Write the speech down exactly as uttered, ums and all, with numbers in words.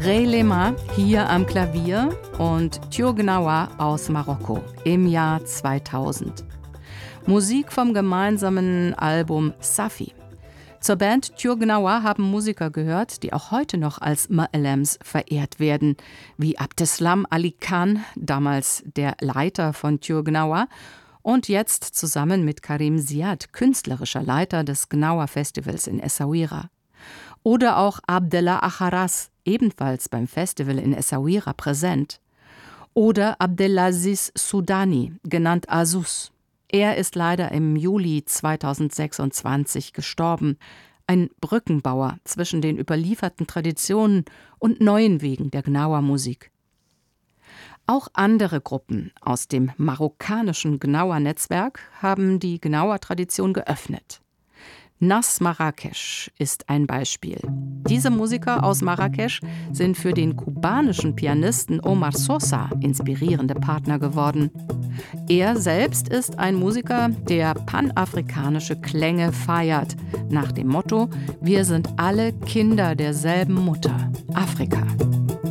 Ray Lema hier am Klavier und Thiou Gnawa aus Marokko im Jahr zweitausend. Musik vom gemeinsamen Album Safi. Zur Band Thiou Gnawa haben Musiker gehört, die auch heute noch als Ma'alems verehrt werden, wie Abdeslam Ali Khan, damals der Leiter von Thiou Gnawa, und jetzt zusammen mit Karim Ziad, künstlerischer Leiter des Gnawa-Festivals in Essaouira. Oder auch Abdellah Acharas, ebenfalls beim Festival in Essaouira präsent. Oder Abdelaziz Soudani, genannt Azus. Er ist leider im Juli zweitausendsechsundzwanzig gestorben. Ein Brückenbauer zwischen den überlieferten Traditionen und neuen Wegen der Gnawa-Musik. Auch andere Gruppen aus dem marokkanischen Gnawa-Netzwerk haben die Gnawa-Tradition geöffnet. Nas Marrakesch ist ein Beispiel. Diese Musiker aus Marrakesch sind für den kubanischen Pianisten Omar Sosa inspirierende Partner geworden. Er selbst ist ein Musiker, der panafrikanische Klänge feiert, nach dem Motto: Wir sind alle Kinder derselben Mutter, Afrika.